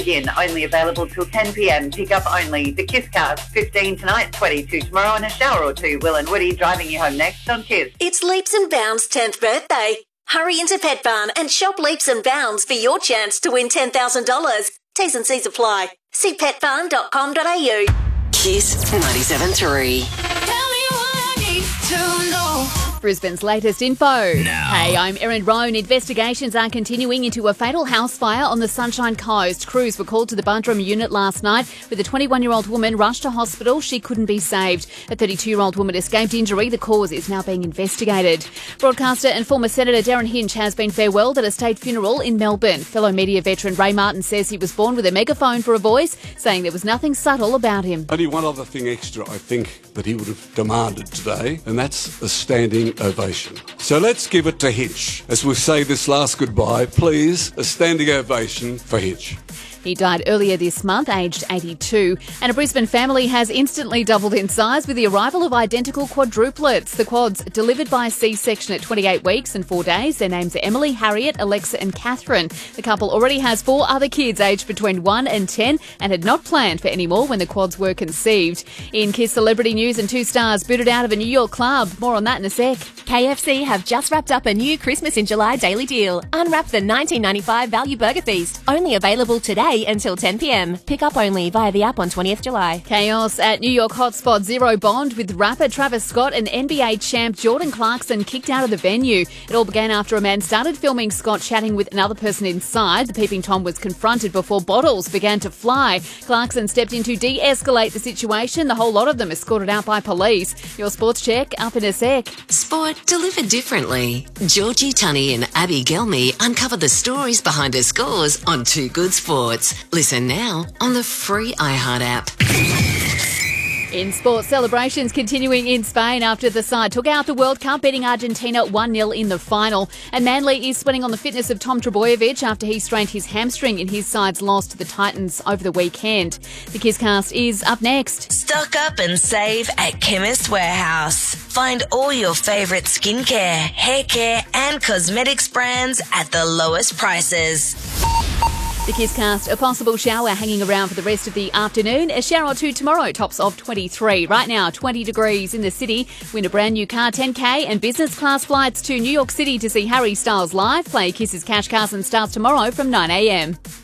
Again, only available till 10 p.m. Pick up only. The Kiss Cast, 15 tonight, 22 tomorrow, and a shower or two. Will and Woody driving you home next on Kiss. It's Leaps and Bounds' 10th birthday. Hurry into Pet Barn and shop Leaps and Bounds for your chance to win $10,000. T's and C's apply. See petbarn.com.au. Kiss 97.3. Tell me what I need to know. Brisbane's latest info. Hey, I'm Erin Roan. Investigations are continuing into a fatal house fire on the Sunshine Coast. Crews were called to the Buderim unit last night with a 21-year-old woman rushed to hospital. She couldn't be saved. A 32-year-old woman escaped injury. The cause is now being investigated. Broadcaster and former Senator Darren Hinch has been farewelled at a state funeral in Melbourne. Fellow media veteran Ray Martin says he was born with a megaphone for a voice, saying there was nothing subtle about him. Only one other thing extra I think that he would have demanded today, and that's a standing ovation. So let's give it to Hinch. As we say this last goodbye, please, a standing ovation for Hinch. He died earlier this month, aged 82. And a Brisbane family has instantly doubled in size with the arrival of identical quadruplets. The quads delivered by C-section at 28 weeks and 4 days. Their names are Emily, Harriet, Alexa and Catherine. The couple already has 4 other kids aged between 1 and 10 and had not planned for any more when the quads were conceived. In Kiss celebrity news, and 2 stars booted out of a New York club. More on that in a sec. KFC have just wrapped up a new Christmas in July daily deal. Unwrap the $19.95 value burger feast. Only available today until 10 p.m. Pick up only via the app on 20th July. Chaos at New York hotspot Zero Bond with rapper Travis Scott and NBA champ Jordan Clarkson kicked out of the venue. It all began after a man started filming Scott chatting with another person inside. The peeping Tom was confronted before bottles began to fly. Clarkson stepped in to de-escalate the situation. The whole lot of them escorted out by police. Your sports check up in a sec. Sport delivered differently. Georgie Tunney and Abby Gelmy uncover the stories behind her scores on Too Good Sports. Listen now on the free iHeart app. In sports, celebrations continuing in Spain after the side took out the World Cup, beating Argentina 1-0 in the final. And Manly is sweating on the fitness of Tom Trbojevic after he strained his hamstring in his side's loss to the Titans over the weekend. The Kisscast is up next. Stock up and save at Chemist Warehouse. Find all your favourite skincare, hair care and cosmetics brands at the lowest prices. The Kisscast, a possible shower hanging around for the rest of the afternoon. A shower or two tomorrow, tops of 23. Right now, 20 degrees in the city. Win a brand new car, 10K, and business class flights to New York City to see Harry Styles live. Play Kiss's Cash Carson starts tomorrow from 9 a.m.